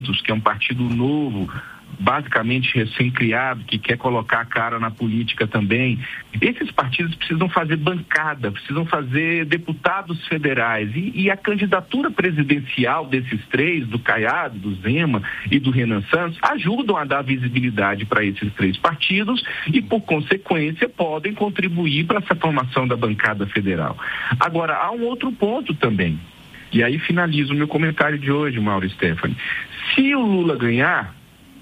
que é um partido novo, basicamente recém-criado, que quer colocar a cara na política também. Esses partidos precisam fazer bancada, precisam fazer deputados federais. E a candidatura presidencial desses três, do Caiado, do Zema e do Renan Santos, ajudam a dar visibilidade para esses três partidos e, por consequência, podem contribuir para essa formação da bancada federal. Agora, há um outro ponto também. E aí finalizo o meu comentário de hoje, Mauro e Stephanie. Se o Lula ganhar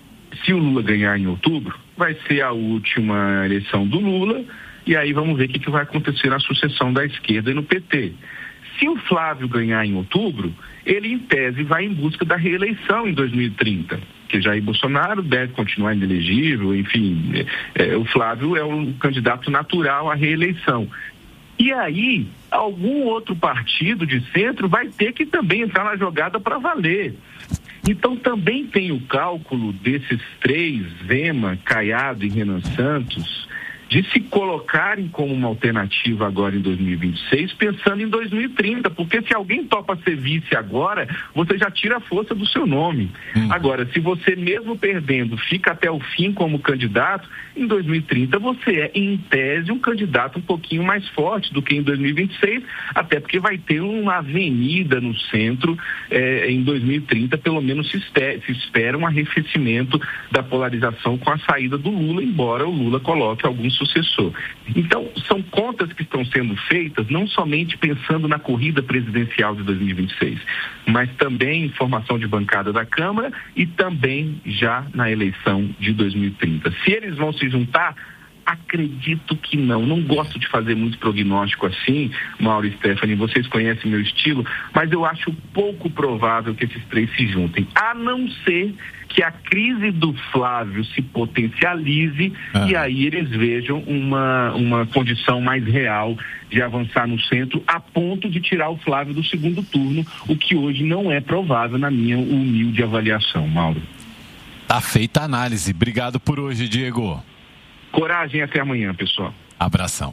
em outubro, vai ser a última eleição do Lula, e aí vamos ver o que vai acontecer na sucessão da esquerda e no PT. Se o Flávio ganhar em outubro, ele, em tese, vai em busca da reeleição em 2030, que Jair Bolsonaro deve continuar inelegível, enfim, o Flávio é um candidato natural à reeleição. E aí, algum outro partido de centro vai ter que também entrar na jogada para valer. Então, também tem o cálculo desses três, Zema, Caiado e Renan Santos, de se colocarem como uma alternativa agora em 2026, pensando em 2030, porque se alguém topa ser vice agora, você já tira a força do seu nome. Agora, se você mesmo perdendo fica até o fim como candidato, em 2030 você é, em tese, um candidato um pouquinho mais forte do que em 2026, até porque vai ter uma avenida no centro em 2030, pelo menos se espera um arrefecimento da polarização com a saída do Lula, embora o Lula coloque alguns sucessor. Então, são contas que estão sendo feitas não somente pensando na corrida presidencial de 2026, mas também em formação de bancada da Câmara e também já na eleição de 2030. Se eles vão se juntar, acredito que não. Não gosto de fazer muito prognóstico assim, Mauro e Stephanie, vocês conhecem meu estilo, mas eu acho pouco provável que esses três se juntem, a não ser que a crise do Flávio se potencialize e aí eles vejam uma condição mais real de avançar no centro a ponto de tirar o Flávio do segundo turno, o que hoje não é provável na minha humilde avaliação, Mauro. Tá feita a análise. Obrigado por hoje, Diego. Coragem, até amanhã, pessoal. Abração.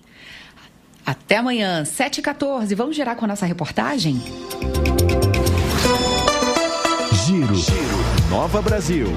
Até amanhã, 7h14. Vamos girar com a nossa reportagem? Giro. Nova Brasil.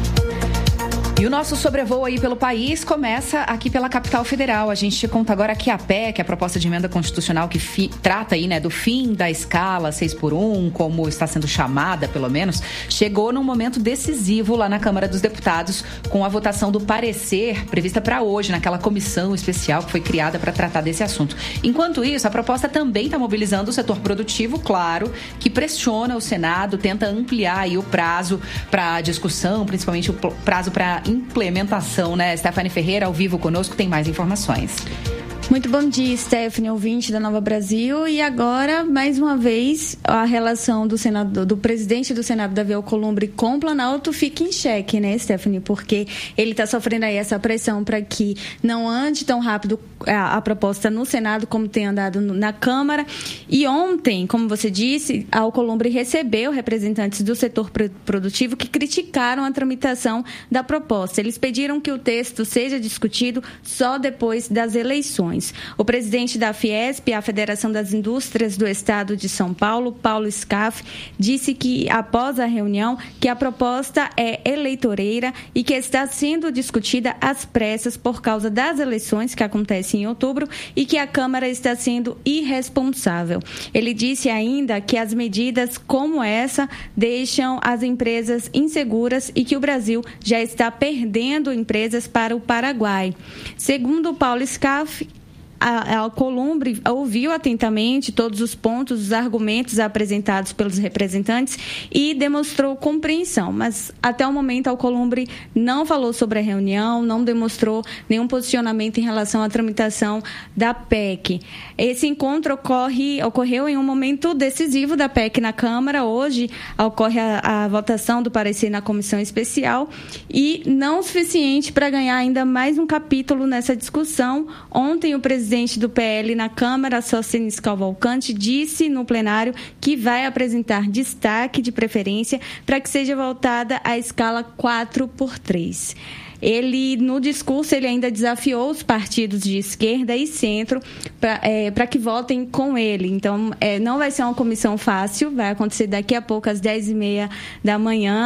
E o nosso sobrevoo aí pelo país começa aqui pela capital federal. A gente te conta agora que a PEC, a proposta de emenda constitucional que trata aí, né, do fim da escala 6x1, como está sendo chamada, pelo menos, chegou num momento decisivo lá na Câmara dos Deputados, com a votação do parecer prevista para hoje, naquela comissão especial que foi criada para tratar desse assunto. Enquanto isso, a proposta também está mobilizando o setor produtivo, claro, que pressiona o Senado, tenta ampliar aí o prazo para discussão, principalmente o prazo para implementação, né? Stephanie Ferreira, ao vivo conosco, tem mais informações. Muito bom dia, Stephanie, ouvinte da Nova Brasil. E agora, mais uma vez, a relação do Senado, do presidente do Senado, Davi Alcolumbre, com o Planalto fica em xeque, né, Stephanie? Porque ele está sofrendo aí essa pressão para que não ande tão rápido a proposta no Senado como tem andado na Câmara. E ontem, como você disse, Alcolumbre recebeu representantes do setor produtivo que criticaram a tramitação da proposta. Eles pediram que o texto seja discutido só depois das eleições. O presidente da Fiesp, a Federação das Indústrias do Estado de São Paulo, Paulo Scaff, disse que, após a reunião, que a proposta é eleitoreira e que está sendo discutida às pressas por causa das eleições que acontecem em outubro e que a Câmara está sendo irresponsável. Ele disse ainda que as medidas como essa deixam as empresas inseguras e que o Brasil já está perdendo empresas para o Paraguai. Segundo Paulo Scaff, a Alcolumbre ouviu atentamente todos os pontos, os argumentos apresentados pelos representantes e demonstrou compreensão, mas até o momento a Alcolumbre não falou sobre a reunião, não demonstrou nenhum posicionamento em relação à tramitação da PEC. Esse encontro ocorreu em um momento decisivo da PEC na Câmara. Hoje ocorre a votação do parecer na comissão especial e não o suficiente para ganhar ainda mais um capítulo nessa discussão. Ontem o presidente do PL na Câmara, Socinis Cavalcante, disse no plenário que vai apresentar destaque de preferência para que seja voltada à escala 4x3. ele, no discurso, ele ainda desafiou os partidos de esquerda e centro para que votem com ele. Então, não vai ser uma comissão fácil, vai acontecer daqui a pouco às 10h30 da manhã.